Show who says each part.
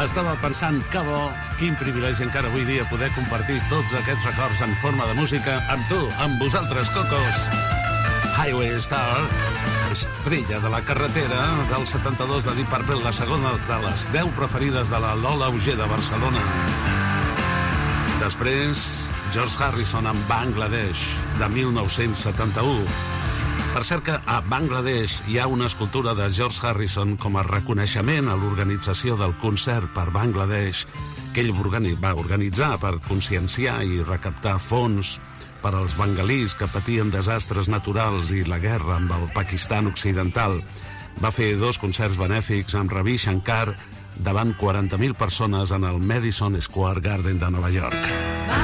Speaker 1: Estava pensant que bo, quin privilegi encara avui dia poder compartir tots aquests records en forma de música amb tu, amb vosaltres, cocos. Highway Star, estrella de la carretera del 72 de Deep Purple, la segona de les 10 preferides de la Lola Auger de Barcelona. Després, George Harrison amb Bangladesh, de 1971. Per cert que a Bangladesh hi ha una escultura de George Harrison com a reconeixement a l'organització del concert per Bangladesh que ell va organitzar per conscienciar i recaptar fons per als bengalís que patien desastres naturals i la guerra amb el Pakistan occidental. Va fer 2 concerts benèfics amb Ravi Shankar davant 40.000 persones en el Madison Square Garden de Nova York.